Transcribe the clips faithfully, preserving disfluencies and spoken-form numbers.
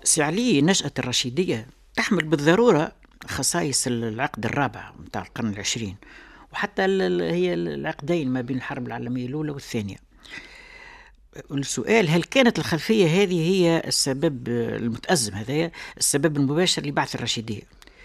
سي علي، نشأة الرشيدية تحمل بالضرورة خصائص العقد الرابع متاع القرن العشرين، وحتى ال- ال- هي العقدين ما بين الحرب العالمية الأولى والثانية. السؤال: هل كانت الخلفية هذه هي السبب المتأزم هذايا السبب المباشر لبعث الرشيدية؟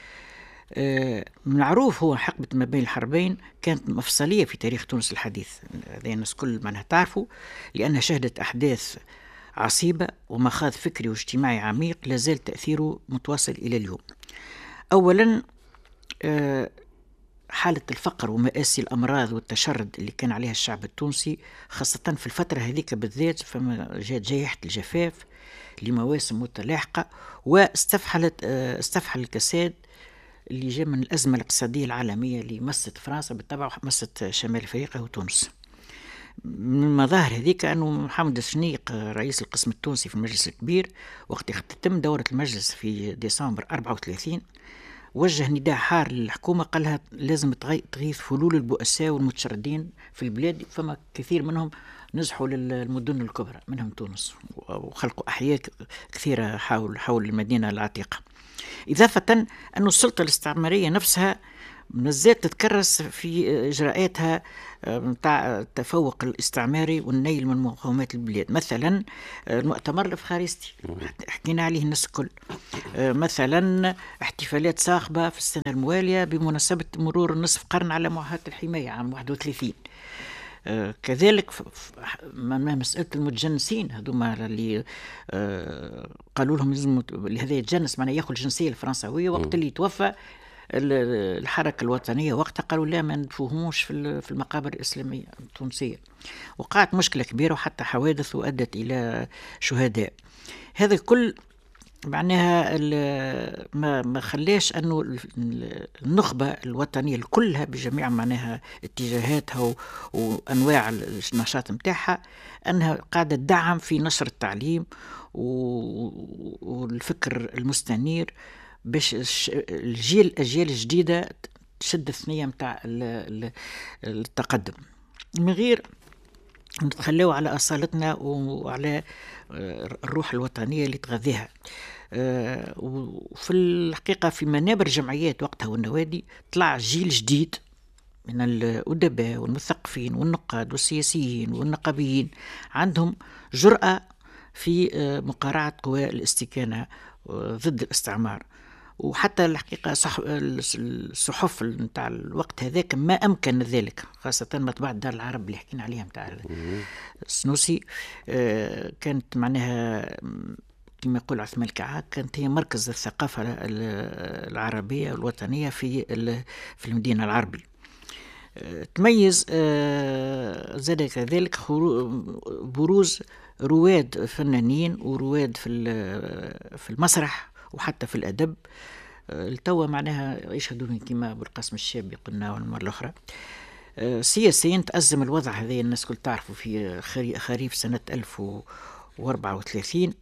آه، معروف هو حقبة ما بين الحربين كانت مفصلية في تاريخ تونس الحديث، هذا الناس كل معناها تعرفوا، لأنها شهدت أحداث عصيبة ومخاض فكري واجتماعي عميق لا زال تأثيره متواصل إلى اليوم. أولا، آه، حالة الفقر ومآسي الأمراض والتشرد اللي كان عليها الشعب التونسي، خاصة في الفترة هذيك بالذات، فما جات جائحة الجفاف لمواسم متلاحقة، واستفحلت آه، استفحل الكساد اللي جاء من الأزمة الاقتصادية العالمية اللي مست فرنسا بالطبع ومست شمال أفريقيا وتونس. من المظاهر هذيك أنه محمد الشنيق رئيس القسم التونسي في المجلس الكبير وقت اختتم دورة المجلس في ديسمبر أربعة وثلاثين وجه نداء حار للحكومة، قالها لازم تغيث فلول البؤساء والمتشردين في البلاد، فما كثير منهم نزحوا للمدن الكبرى منهم تونس، وخلقوا أحياء كثيرة حول حول المدينة العتيقة. إضافة أن السلطة الاستعمارية نفسها مازالت تتكرس في إجراءاتها متاع التفوق الاستعماري والنيل من مقومات البلاد. مثلا المؤتمر الإفخارستي حكينا عليه الناس الكل، مثلا احتفالات صاخبة في السنة الموالية بمناسبة مرور نصف قرن على معاهدة الحماية عام واحد وثلاثين. آه كذلك ما مسألة المتجنسين هذوما اللي آه قالوا لهم لازم هذا يتجنس معناه ياخذ الجنسية الفرنسوية، وقت اللي توفى الحركة الوطنية وقتها قالوا لا ما ندفوهموش في المقابر الإسلامية التونسية، وقعت مشكلة كبيرة وحتى حوادث وأدت إلى شهداء. هذا كل معناها ما ما خلاش انه النخبه الوطنيه كلها بجميع معناها اتجاهاتها وانواع النشاط نتاعها انها قاعده تدعم في نشر التعليم والفكر المستنير باش الجيل الاجيال الجديده تشد الثنيه نتاع التقدم، من غير نتخلوا على اصالتنا وعلى الروح الوطنيه اللي تغذيها. وفي الحقيقه في منابر الجمعيات وقتها والنوادي طلع جيل جديد من الأدباء والمثقفين والنقاد والسياسيين والنقابيين عندهم جرأة في مقارعة قوى الاستكانة ضد الاستعمار. وحتى الحقيقة صح الصحف نتاع الوقت هذاك ما أمكن ذلك، خاصة مطبعة دار العرب اللي حكينا عليها نتاع السنوسي، كانت معناها كما يقول عثمان الكعاك كانت هي مركز الثقافة العربية والوطنية في في المدينة العربي. تميز زاد كذلك بروز رواد فنانين ورواد في في المسرح وحتى في الأدب التوا معناها يشهدون كما بالقاسم الشابي قلنا والمرة الأخرى. سياسيا تأزم الوضع هذه الناس كل تعرفوا في خريف سنة ألف وأربعة وثلاثين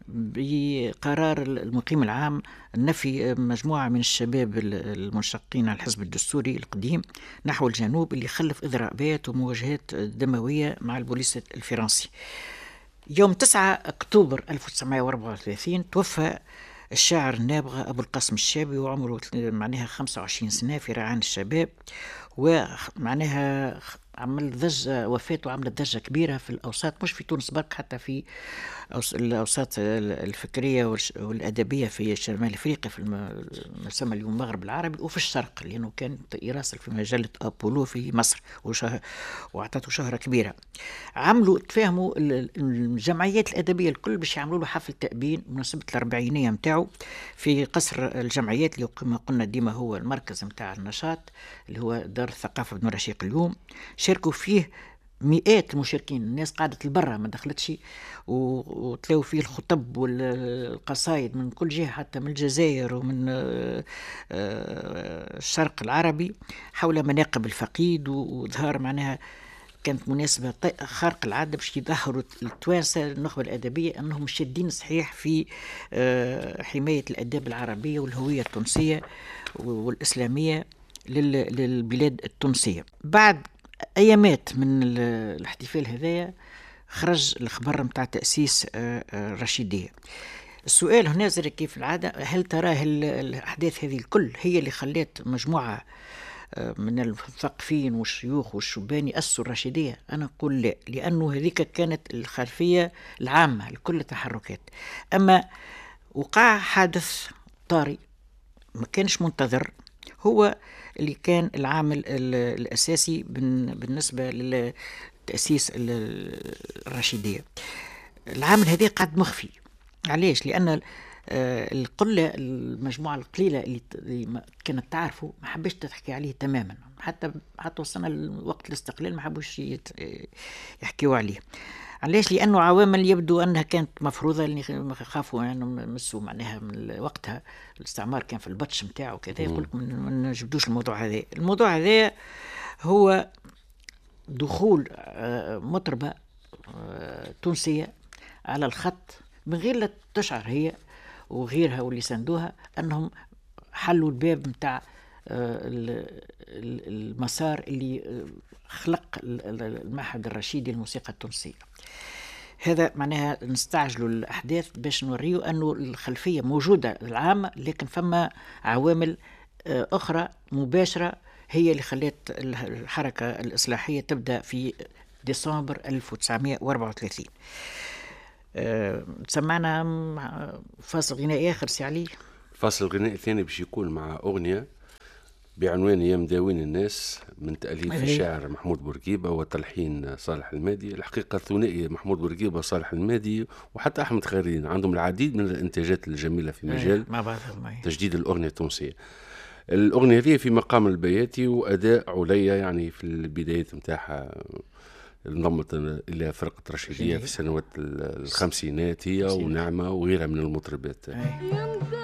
بقرار المقيم العام نفي مجموعة من الشباب المنشقين على الحزب الدستوري القديم نحو الجنوب، اللي خلف إضرابات ومواجهات دموية مع البوليس الفرنسي. يوم تسعة أكتوبر ألف وتسعمائة وأربعة وثلاثين توفى الشاعر النابغة أبو القاسم الشابي وعمره معناها خمسة وعشرين سنة في رعان الشباب، ومعناها عمل ضجة وفاته عملت ضجة كبيرة في الأوساط، مش في تونس برك، حتى في الأوساط الفكرية والأدبية في شمال أفريقيا في ما يسمى اليوم المغرب العربي وفي الشرق، لأنه كان يراسل في مجلة أبولو في مصر وأعطته شهرة كبيرة. عملوا تفاهموا الجمعيات الأدبية الكل باش يعملوا له حفل تأبين بمناسبة الأربعينية متاعه في قصر الجمعيات اللي كما قلنا ديما هو المركز متاع النشاط اللي هو دار الثقافة بن رشيق اليوم. شاركوا فيه مئات المشاركين، الناس قعدت البرة ما دخلتش، وتلاقوا فيه الخطب والقصايد من كل جهة حتى من الجزائر ومن الشرق العربي حول مناقب الفقيد، وظهر معناها كانت مناسبة خارق العادة باش يظهروا التوانسة النخبة الأدبية أنهم شادين صحيح في حماية الأداب العربية والهوية التونسية والإسلامية للبلاد التونسية. بعد أيامات من الاحتفال هذايا خرج الخبر متاع تأسيس الرشيدية. السؤال هنا زي كيف العادة، هل تراه ال- الأحداث هذه الكل هي اللي خلت مجموعة آه، من المثقفين والشيوخ والشبان يأسسوا الرشيدية؟ أنا أقول لا، لأنه هذيك كانت الخلفية العامة لكل التحركات. أما وقع حادث طارئ ما كانش منتظر، هو اللي كان العامل ال- الأساسي بن- بالنسبة لتأسيس ال- الرشيدية. العامل هذا قاعد مخفي. علاش؟ لأن آه، القلة، المجموعة القليلة اللي ت- اللي ما كانت تعرفه ما حبش تحكي عليه تماما، حتى حتى وصلنا لوقت الاستقلال ما حبوش يت- يحكيوا عليه. علاش؟ لأنه عوامل يبدو أنها كانت مفروضة، اللي خافوا يعني مسوا معناها من وقتها الاستعمار كان في البطش نتاعو كذا، يقول لك ما نجبدوش الموضوع هذا. الموضوع هذا هو دخول آه، مطربة آه، تونسية على الخط من غير لا تشعر هي وغيرها واللي ساندوها أنهم حلوا الباب متاع آه، ال- ال- المسار اللي آه، خلق ال- ال- المعهد الرشيدي للموسيقى التونسية. هذا معناها نستعجلوا الأحداث باش نوريو أنه الخلفية موجودة العامة، لكن فما عوامل آه، أخرى مباشرة هي اللي خلت الحركة الإصلاحية تبدأ في ديسمبر ألف وتسعمائة وأربعة وثلاثين. أه سمعنا مع- فاصل غنائي آخر سي علي. الفصل الغنائي الثاني باش يكون مع أغنية بعنوان يا مداوين الناس، من تأليف إيه. الشاعر محمود بورقيبة وتلحين صالح المادي. الحقيقة ثنائي محمود بورقيبة وصالح المادي وحتى أحمد خيرين عندهم العديد من الإنتاجات الجميلة في مجال إيه، مع بعضهم إيه. تجديد الأغنية التونسية. الأغنية هذه في مقام البياتي وأداء عليا، يعني في البدايات متاعها انضمت إلى فرقة رشيدية في السنوات الخمسينات هي ونعمة وغيرها من المطربات. إيه.